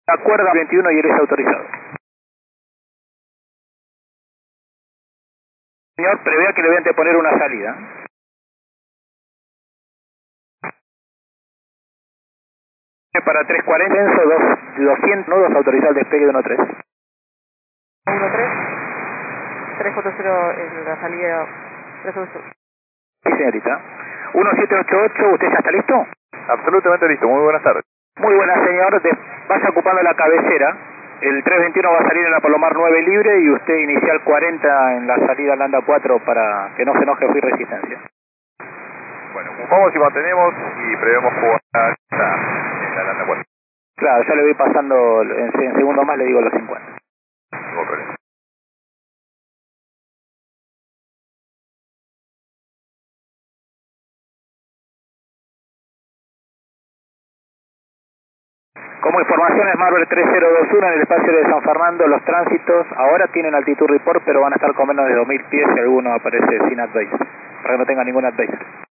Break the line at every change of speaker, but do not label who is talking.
Acuerda 21 y eres autorizado. Señor, prevea que le voy a anteponer una salida. Para 340, Enzo 200 nudos, autorizado el despegue de 13.
13, 340 en la salida 340.
Sí, señorita. 1788, ¿usted ya está listo?
Absolutamente listo, muy buenas tardes.
Muy buena, señor. Vaya ocupando la cabecera. El 321 va a salir en la Palomar 9 libre y usted inicial 40 en la salida Landa 4 para que no se enoje Fui Resistencia.
Bueno, ocupamos y mantenemos y prevemos jugar en la Landa 4.
Claro, ya le voy pasando, en segundos más le digo los 50.
Ningún problema.
Como información es Marvel 3021 en el espacio de San Fernando, los tránsitos ahora tienen altitud report, pero van a estar con menos de 2000 pies si alguno aparece sin advice, para que no tenga ningún advice.